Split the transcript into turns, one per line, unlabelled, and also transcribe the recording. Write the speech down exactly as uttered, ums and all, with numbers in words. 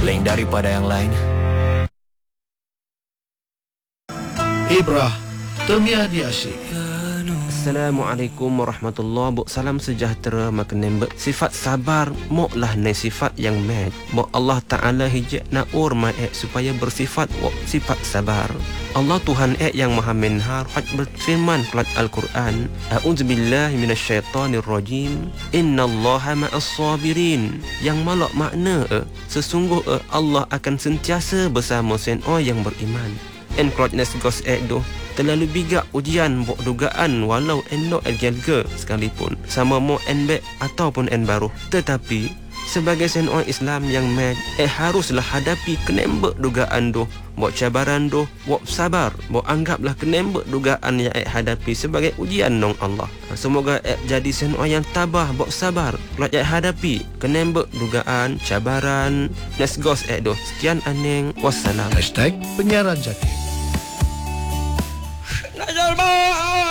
lain daripada yang lain.
Ibrah Temia di Asyik.
Assalamualaikum warahmatullahi wabarakatuh. Salam sejahtera makan nembek. Sifat sabar moklah ne sifat yang med. Mo Allah Taala hijak na ur ma ek supaya bersifat wa sifat sabar. Allah Tuhan ek yang Maha Menhar hak berfirman dalam Al-Quran, A'udzubillahi minasyaitonir rajim. Innallaha ma'as sabirin. Yang malak makna eh, sesungguh eh, Allah akan sentiasa bersama seno yang beriman. En klotnes gos ek doh terlalu bigak ujian bok dugaan walau en no el gelga sekalipun sama mo en be ataupun en baru, tetapi sebagai seorang Islam yang med eh haruslah hadapi kenembek dugaan doh bok cabaran doh bok sabar bok anggaplah kenembek dugaan yang eh hadapi sebagai ujian nong Allah. Semoga eh jadi seorang yang tabah bok sabar kalau eh hadapi kenembek dugaan cabaran nesgos eh doh. Sekian aneng, wassalam.
Hashtag Penyiaran Jatim.